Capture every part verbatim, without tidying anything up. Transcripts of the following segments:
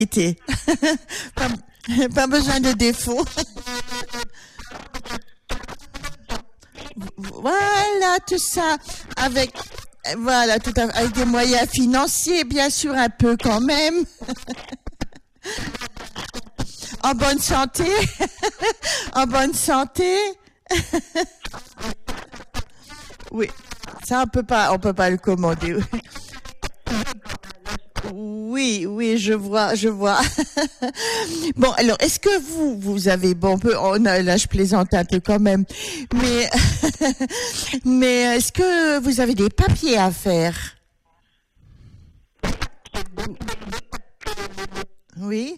pas, pas besoin de défaut. Voilà, tout ça avec, voilà, tout à, avec des moyens financiers, bien sûr, un peu quand même. En bonne santé, en bonne santé. Oui, ça on peut pas, on peut pas le commander. Oui, oui, je vois, je vois. Bon, alors, est-ce que vous, vous avez, bon, on peut, on a, là, je plaisante un peu quand même, mais, mais est-ce que vous avez des papiers à faire? Oui?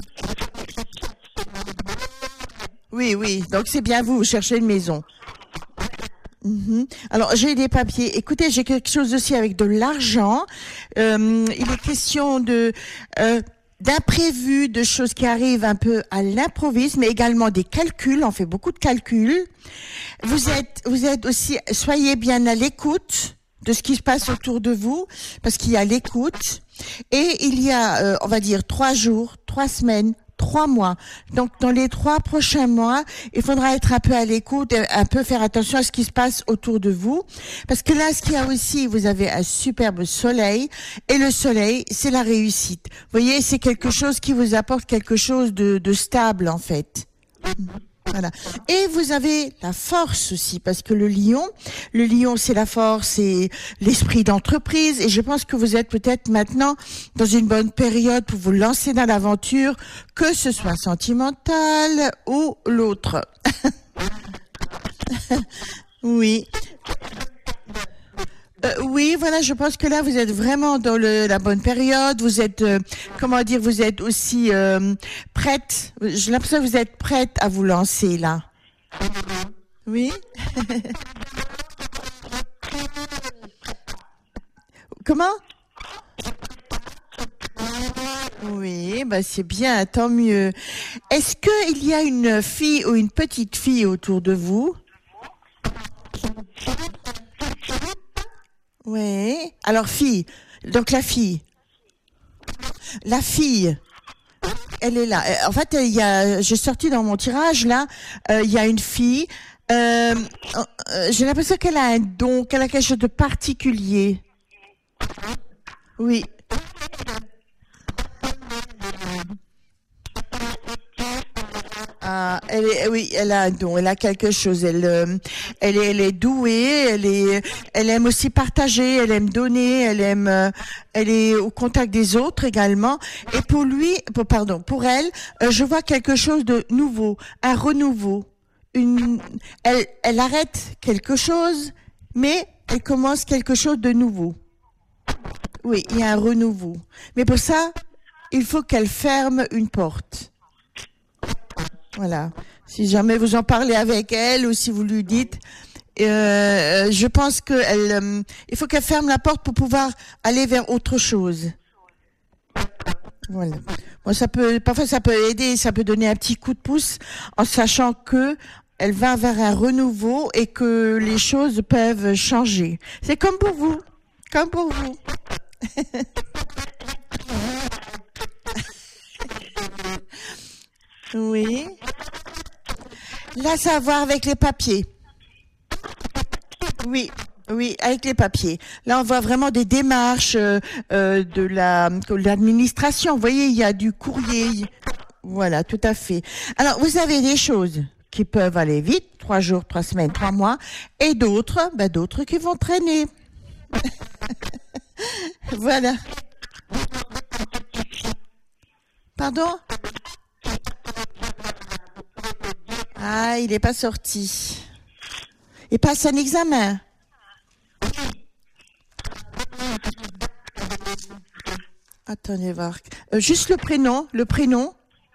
Oui, oui. Donc, c'est bien vous, vous cherchez une maison. Mhm. Alors, j'ai des papiers. Écoutez, j'ai quelque chose aussi avec de l'argent. Euh, il est question de euh, d'imprévus, de choses qui arrivent un peu à l'improviste, mais également des calculs. On fait beaucoup de calculs. Vous êtes, vous êtes aussi, soyez bien à l'écoute de ce qui se passe autour de vous, parce qu'il y a l'écoute. Et il y a, euh, on va dire, trois jours, trois semaines, trois mois. Donc, dans les trois prochains mois, il faudra être un peu à l'écoute, un peu faire attention à ce qui se passe autour de vous. Parce que là, ce qu'il y a aussi, vous avez un superbe soleil. Et le soleil, c'est la réussite. Vous voyez, c'est quelque chose qui vous apporte quelque chose de, de stable, en fait. Voilà. Et vous avez la force aussi, parce que le lion, le lion, c'est la force et l'esprit d'entreprise. Et je pense que vous êtes peut-être maintenant dans une bonne période pour vous lancer dans l'aventure, que ce soit sentimental ou l'autre. Oui. Euh, oui, voilà, je pense que là, vous êtes vraiment dans le, la bonne période. Vous êtes, euh, comment dire, vous êtes aussi euh, prête. J'ai l'impression que vous êtes prête à vous lancer, là. Oui. Comment? Oui, bah c'est bien, tant mieux. Est-ce qu'il y a une fille ou une petite fille autour de vous? Oui. Alors, fille. Donc, la fille. La fille. Elle est là. Euh, En fait, il y a, j'ai sorti dans mon tirage, là, euh, il y a une fille. Euh, euh, j'ai l'impression qu'elle a un don, qu'elle a quelque chose de particulier. Oui. Ah, elle est, oui, elle a un don, elle a quelque chose. Elle, euh, elle est, elle est douée. Elle est, elle aime aussi partager. Elle aime donner. Elle aime, euh, elle est au contact des autres également. Et pour lui, pour, pardon, pour elle, euh, je vois quelque chose de nouveau, un renouveau. Une, elle, elle arrête quelque chose, mais elle commence quelque chose de nouveau. Oui, il y a un renouveau. Mais pour ça, il faut qu'elle ferme une porte. Voilà. Si jamais vous en parlez avec elle ou si vous lui dites, euh, je pense que elle, euh, il faut qu'elle ferme la porte pour pouvoir aller vers autre chose. Voilà. Bon, ça peut, parfois ça peut aider, ça peut donner un petit coup de pouce en sachant que elle va vers un renouveau et que les choses peuvent changer. C'est comme pour vous, comme pour vous. Oui. Là, ça a à voir avec les papiers. Oui, oui, avec les papiers. Là, on voit vraiment des démarches euh, euh, de la de l'administration. Vous voyez, il y a du courrier. Voilà, tout à fait. Alors, vous avez des choses qui peuvent aller vite, trois jours, trois semaines, trois mois, et d'autres, ben, d'autres qui vont traîner. Voilà. Pardon? Ah, il n'est pas sorti. Il passe un examen. Attendez voir. Euh, juste le prénom, le prénom.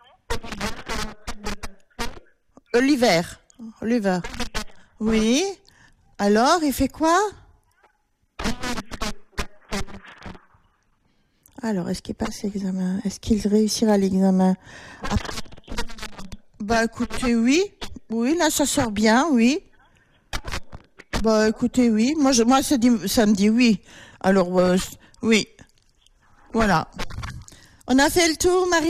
Oliver. Oliver. Oui. Alors, il fait quoi? Alors, est-ce qu'il passe l'examen? Est-ce qu'il réussira l'examen? Ah, bah, écoutez, oui. Oui, là, ça sort bien, oui. Bah, écoutez, oui. Moi, je, moi, ça, dit, ça me dit oui. Alors, euh, oui. Voilà. On a fait le tour, Marie.